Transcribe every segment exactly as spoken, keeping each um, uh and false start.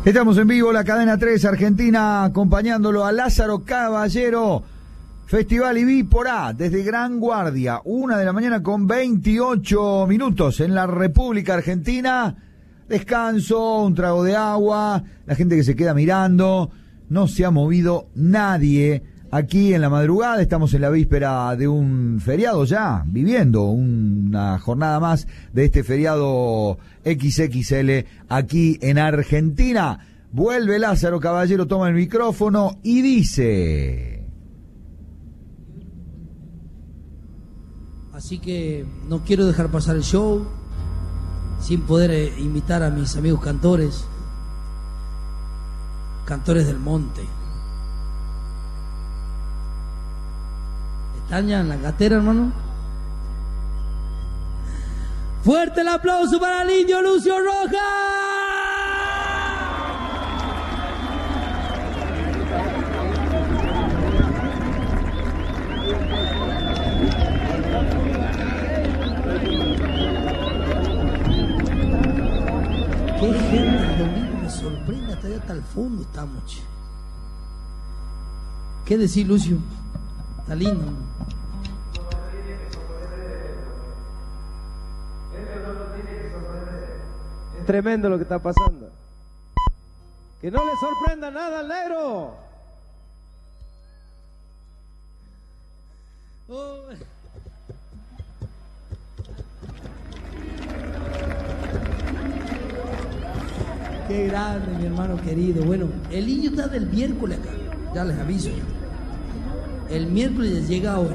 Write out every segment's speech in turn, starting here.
Estamos en vivo, la cadena tres Argentina, acompañándolo a Lázaro Caballero, Festival Ibípora, desde Gran Guardia, una de la mañana con veintiocho minutos en la República Argentina. Descanso, un trago de agua, la gente que se queda mirando, no se ha movido nadie. Aquí en la madrugada estamos en la víspera de un feriado ya, viviendo una jornada más de este feriado equis equis ele aquí en Argentina. Vuelve Lázaro Caballero, toma el micrófono y dice... Así que no quiero dejar pasar el show sin poder eh, invitar a mis amigos cantores, cantores del monte. ¿Estaña en la gatera, hermano? ¡Fuerte el aplauso para el indio Lucio Rojas! ¡Qué gente! El domingo me sorprende, hasta allá hasta el fondo estamos, che. ¿Qué decir, Lucio? Está lindo. Es tremendo lo que está pasando. Que no le sorprenda nada al negro. Oh. Qué grande, mi hermano querido. Bueno, el niño está del miércoles acá, ya les aviso. El miércoles llega hoy.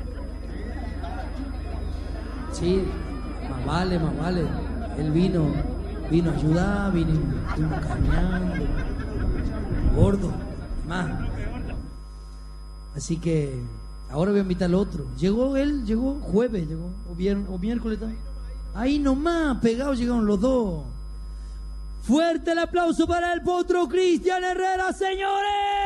Sí, más vale, más vale. Él vino, vino a ayudar, vino, vino caminando, gordo, más. Así que ahora voy a invitar al otro. Llegó él, llegó jueves, llegó, o, viernes, o miércoles también. Ahí nomás, pegados llegaron los dos. Fuerte el aplauso para el potro Cristian Herrera, señores.